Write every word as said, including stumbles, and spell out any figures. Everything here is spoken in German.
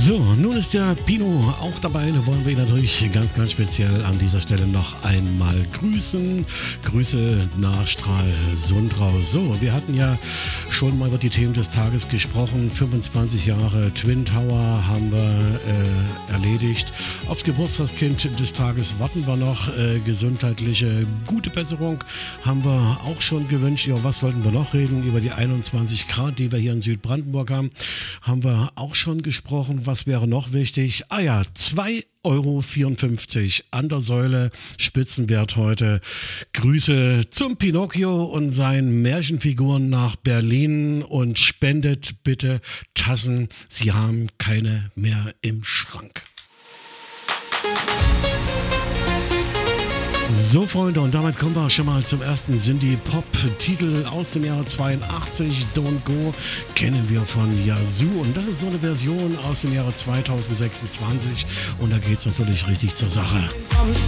So, nun ist der Pino auch dabei. Da wollen wir ihn natürlich ganz, ganz speziell an dieser Stelle noch einmal grüßen. Grüße nach Stralsund raus. So, wir hatten ja schon mal über die Themen des Tages gesprochen. fünfundzwanzig Jahre Twin Tower haben wir äh, erledigt. Aufs Geburtstagskind des Tages warten wir noch. Äh, gesundheitliche gute Besserung haben wir auch schon gewünscht. Über was sollten wir noch reden? Über die einundzwanzig Grad, die wir hier in Südbrandenburg haben, haben wir auch schon gesprochen. Was wäre noch wichtig? Ah ja, zwei Euro vierundfünfzig an der Säule, Spitzenwert heute. Grüße zum Pinocchio und seinen Märchenfiguren nach Berlin und spendet bitte Tassen. Sie haben keine mehr im Schrank. So, Freunde, und damit kommen wir schon mal zum ersten Synthie-Pop-Titel aus dem Jahre zweiundachtzig. Don't Go kennen wir von Yazoo. Und das ist so eine Version aus dem Jahre zweitausendsechsundzwanzig. Und da geht es natürlich richtig zur Sache.